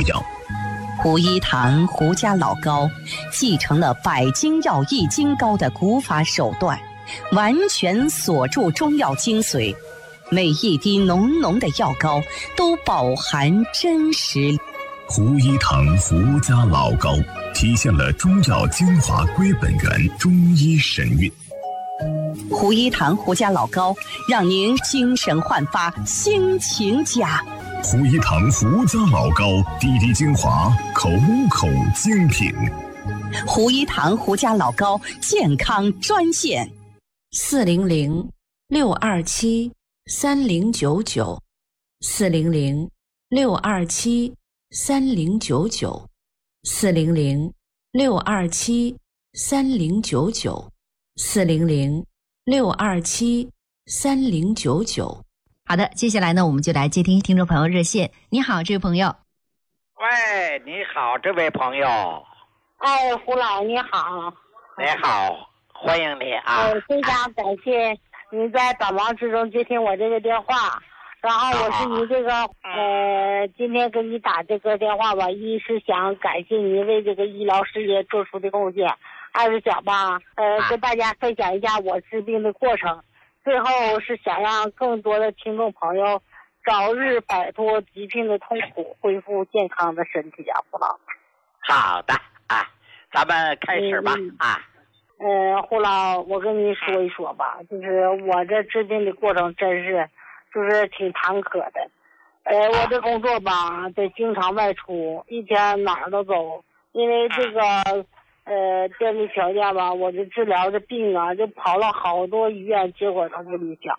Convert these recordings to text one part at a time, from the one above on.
药。 胡一堂胡家老膏继承了百金药益精膏的古法手段，完全锁住中药精髓，每一滴浓浓的药膏都饱含真实。 胡一堂胡家老膏体现了中药精华归本源，中医神韵。 胡一堂胡家老膏让您精神焕发，心情佳。 胡一堂胡家老膏，滴滴精华，口口精品。 胡一堂胡家老膏健康专线 400-627-3099，400-627-3099，400-627-3099。好的，接下来呢，我们就来接听听众朋友热线。你好，这位朋友。 喂，你好，这位朋友。 哎，胡老你好。 你好，欢迎你啊。 非常感谢您在百忙之中接听我这个电话。然后我是您这个今天给你打这个电话吧，一是想感谢您为这个医疗事业做出的贡献，二是想吧跟大家分享一下我治病的过程，最后是想让更多的听众朋友早日摆脱疾病的痛苦，恢复健康的身体啊，胡老。 好的啊，咱们开始吧胡老，我跟您说一说吧，就是我这治病的过程真是就是挺坎坷的。我这工作吧得经常外出，一天哪儿都走，因为这个电力条件吧，我这治疗的病啊就跑了好多医院，结果都不理想。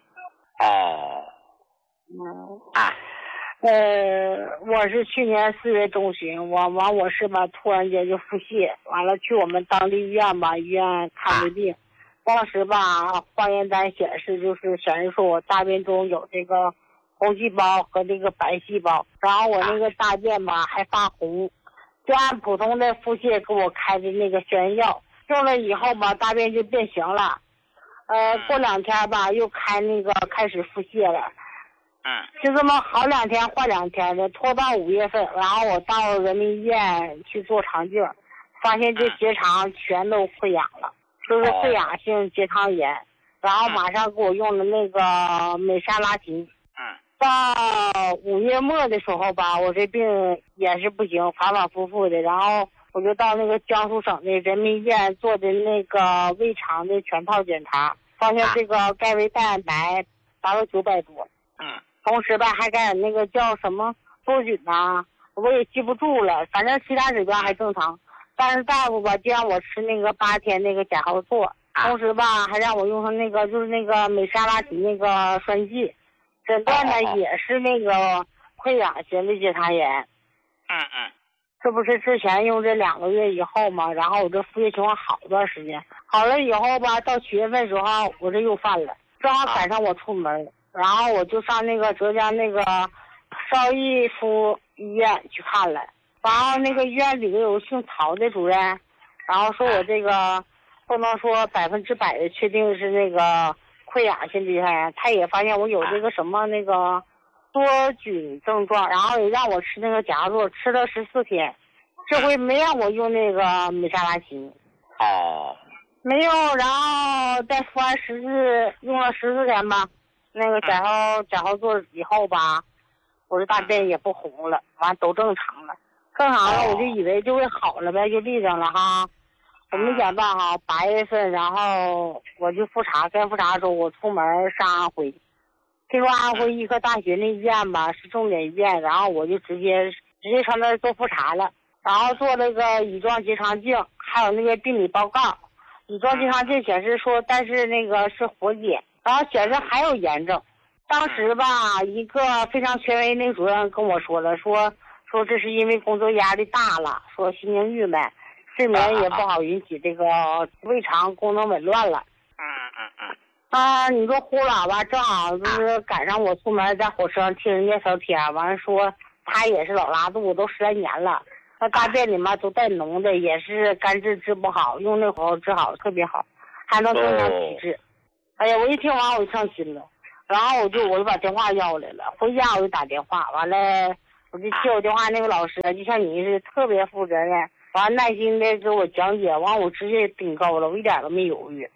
我是去年4月中旬，我是吧突然间就腹泻，完了去我们当地医院吧，医院看的病，当时吧化验单显示说我大便中有这个红细胞和这个白细胞，然后我那个大便吧还发红，就按普通的腹泻给我开的那个消炎药，用了以后吧大便就变形了，过2天吧又开始腹泻了。就这么好2天坏2天的，拖到5月份，然后我到人民医院去做肠镜，发现这结肠全都溃疡了，就是溃疡性结肠炎，然后马上给我用的那个美沙拉嗪。到5月末的时候吧，我这病也是不行，反反复复的，然后我就到那个江苏省的人民医院做的那个胃肠的全套检查，发现这个钙维蛋白达到900多。同时吧还感染那个叫什么多菌呐，我也记不住了，反正其他指标还正常，但是大夫吧就让我吃那个8天那个甲号唑，同时吧还让我用上那个就是那个美沙拉嗪那个栓剂，诊断呢也是那个溃疡性的结肠炎。这不是之前用这2个月以后嘛，然后我这腹泻情况好一段时间，好了以后吧到7月份时候我这又犯了，正好赶上我出门，然后我就上那个浙江那个邵逸夫医院去看了，然后那个医院里有姓曹的主任，然后说我这个不能说100%的确定是那个溃疡性结肠炎，他也发现我有这个什么那个多菌症状，然后也让我吃那个甲号唑，吃了14天，这回没让我用那个美沙拉嗪。没有，然后再服完用了14天吧，那个甲号唑以后吧，我这大便也不红了，完都正常了，我就以为就会好了呗，就立正了哈。我没想到哈，8月份，然后我就复查，该复查的时候我出门上安徽，听说安徽医科大学那医院吧是重点医院，然后我就直接上那儿做复查了，然后做那个乙状结肠镜，还有那个病理报告。乙状结肠镜显示说，但是那个是活检，然后显示还有炎症。当时吧，一个非常权威那个主任跟我说了，说这是因为工作压力大了，说心情郁闷，睡眠也不好，引起这个胃肠功能紊乱了。你说呼啦吧，正好就是赶上我出门在火车上听人家聊天，完了说他也是老拉肚子，都10来年了。那大便里面都带脓的，也是肝治不好，用那会儿治好特别好，还能正常体质。哎呀，我一听完我就上心了，然后我就把电话要来了，回家我就打电话，完了我就接我电话那个老师，就像你似的，特别负责任，完耐心的给我讲解，完我直接顶高了，我一点都没犹豫。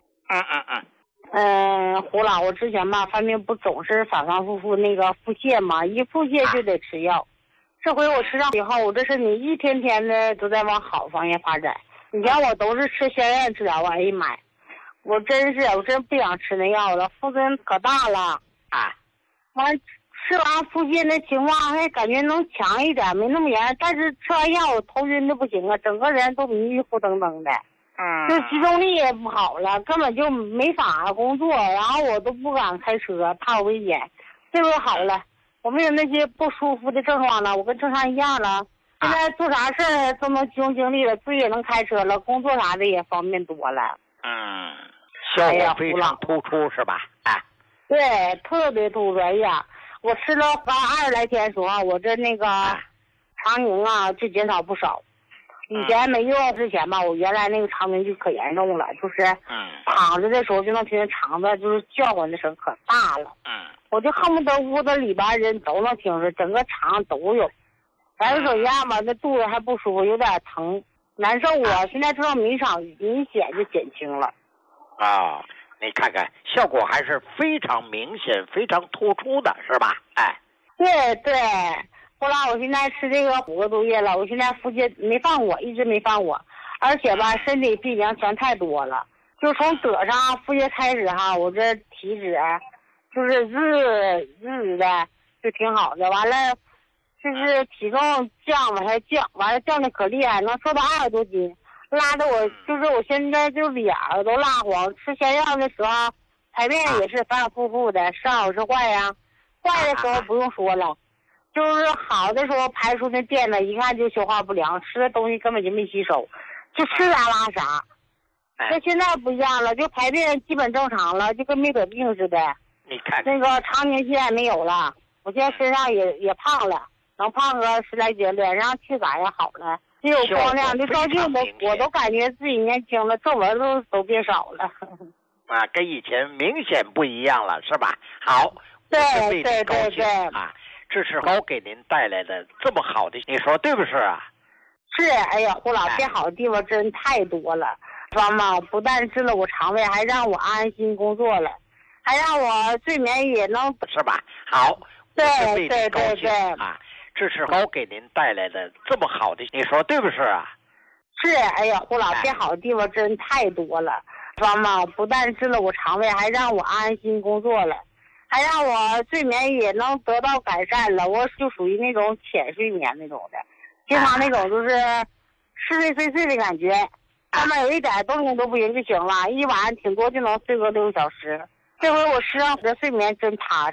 胡老，我之前吧犯病不总是反反复复那个腹泻嘛，一腹泻就得吃药。这回我吃上以后，我这身体一天天的都在往好方向发展。以前我都是吃消炎治疗，哎呀妈呀，我真不想吃那药了，副作用可大了啊！完吃完腹泻那情况还感觉能强一点，没那么严，但是吃完药我头晕的不行啊，整个人都迷糊瞪瞪的。就集中力也不好了，根本就没法工作，然后我都不敢开车，怕危险。这回好了，我没有那些不舒服的症状了，我跟正常一样了。现在做啥事儿都能集中精力了，自己也能开车了，工作啥的也方便多了。 效果非常突出是吧？ 对，特别突出。哎呀，我吃了20来天时候，我这那个肠凝啊就减少不少。以前没用之前吧，我原来那个肠凝就可严重了，就是躺着的时候就能听见肠子就是叫唤的声可大了。我就恨不得屋子里边人都能听着，整个肠都有。反正怎样吧，那肚子还不舒服，有点疼，难受啊。现在这种明显就减轻了。 你看看效果还是非常明显、非常突出的，是吧？ 对。后来我现在吃这个5个多月了，我现在腹泻没犯过，一直没犯过，而且吧身体病量全太多了，就从得上腹泻开始哈，我这体脂就是日的就挺好的，完了就是体重往下降，完了降的可厉害，能瘦到20多斤，拉的我就是我现在就脸都蜡黄，吃泻药的时候排便也是反反复复的，是好是坏呀？坏的时候不用说了。就是好的时候排出那便呢，一看就消化不良，吃的东西根本就没吸收，就吃啥拉啥。那现在不一样了，就排便基本正常了，就跟没得病似的。 你看那个肠凝现在没有了，我现在身上也胖了，能胖个10来斤，脸上气感也好了，就有光亮，就照镜子我都感觉自己年轻了，皱纹都变少了。 跟以前明显不一样了，是吧？好， 对。 这是我给您带来的这么好的，你说对不是啊？ 是，哎呀，胡老，变好的地方真太多了，知道吗？不但治了我肠胃，还让我安心工作了，还让我睡眠也能， 是吧？好， 对。 这是我给您带来的这么好的，你说对不是啊？ 是，哎呀，胡老，变好的地方真太多了，知道吗？不但治了我肠胃，还让我安心工作了。还让我睡眠也能得到改善了，我就属于那种浅睡眠那种的，经常那种就是似睡非睡的感觉，上面有一点动静都不行就行了，一晚上挺多就能睡个6个小时。这回我吃上我的睡眠真踏实。